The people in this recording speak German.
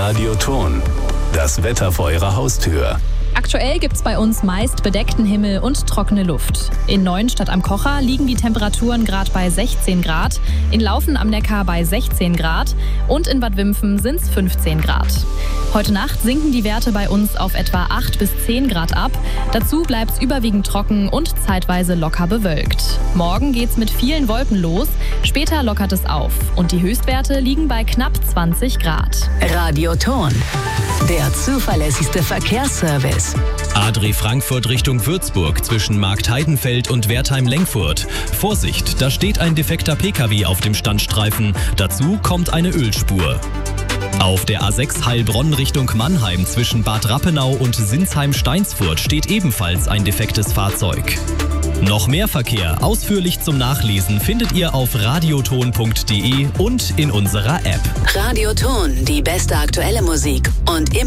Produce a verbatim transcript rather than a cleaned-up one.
Radioton. Das Wetter vor Ihrer Haustür. Aktuell gibt's bei uns meist bedeckten Himmel und trockene Luft. In Neuenstadt am Kocher liegen die Temperaturen gerade bei sechzehn Grad, in Laufen am Neckar bei sechzehn Grad und in Bad Wimpfen sind's fünfzehn Grad. Heute Nacht sinken die Werte bei uns auf etwa acht bis zehn Grad ab. Dazu bleibt's überwiegend trocken und zeitweise locker bewölkt. Morgen geht's mit vielen Wolken los, später lockert es auf und die Höchstwerte liegen bei knapp zwanzig Grad. Radioton, der zuverlässigste Verkehrsservice. A drei Frankfurt Richtung Würzburg zwischen Marktheidenfeld und Wertheim-Lenkfurt. Vorsicht, da steht ein defekter Pkw auf dem Standstreifen. Dazu kommt eine Ölspur. Auf der A sechs Heilbronn Richtung Mannheim zwischen Bad Rappenau und Sinsheim-Steinsfurt steht ebenfalls ein defektes Fahrzeug. Noch mehr Verkehr ausführlich zum Nachlesen findet ihr auf radioton punkt de und in unserer App. Radioton, die beste aktuelle Musik und immer